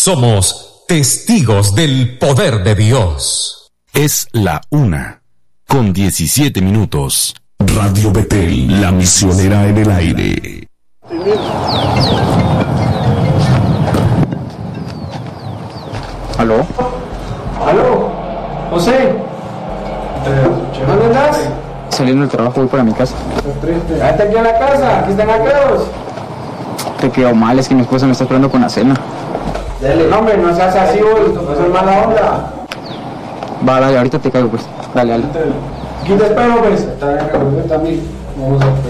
Somos testigos del poder de Dios. Es la 1:17. Radio Betel, la misionera en el aire. ¿Aló? ¿Aló? José. ¿Dónde estás? Saliendo del trabajo, voy para mi casa. Quédate aquí en la casa, aquí están aclaros. Te he quedado mal, es que mi esposa me está esperando con la cena. Dale, no, hombre, no seas así, vos, no seas mala onda. Va, dale, ahorita te caigo, pues. Dale, dale. Aquí te espero, pues. Está bien, también. Vamos a